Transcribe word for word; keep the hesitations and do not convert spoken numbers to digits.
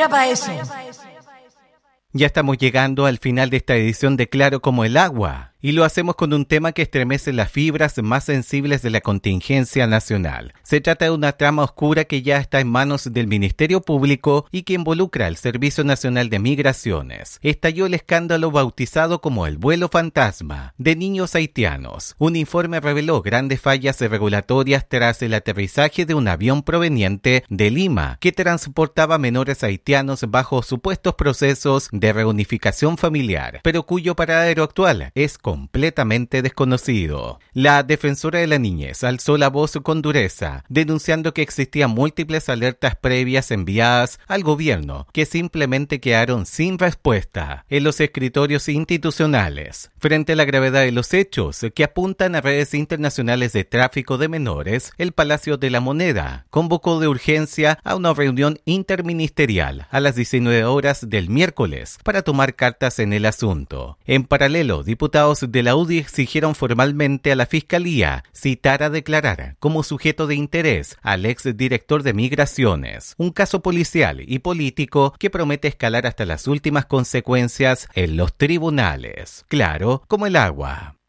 era para eso. Ya estamos llegando al final de esta edición de Claro como el agua. Y lo hacemos con un tema que estremece las fibras más sensibles de la contingencia nacional. Se trata de una trama oscura que ya está en manos del Ministerio Público y que involucra al Servicio Nacional de Migraciones. Estalló el escándalo bautizado como el vuelo fantasma de niños haitianos. Un informe reveló grandes fallas regulatorias tras el aterrizaje de un avión proveniente de Lima que transportaba menores haitianos bajo supuestos procesos de reunificación familiar, pero cuyo paradero actual es completamente desconocido. La defensora de la niñez alzó la voz con dureza, denunciando que existían múltiples alertas previas enviadas al gobierno que simplemente quedaron sin respuesta en los escritorios institucionales. Frente a la gravedad de los hechos que apuntan a redes internacionales de tráfico de menores, el Palacio de la Moneda convocó de urgencia a una reunión interministerial a las diecinueve horas del miércoles para tomar cartas en el asunto. En paralelo, diputados de la U D I exigieron formalmente a la Fiscalía citar a declarar como sujeto de interés al exdirector de Migraciones, un caso policial y político que promete escalar hasta las últimas consecuencias en los tribunales. Claro como el agua.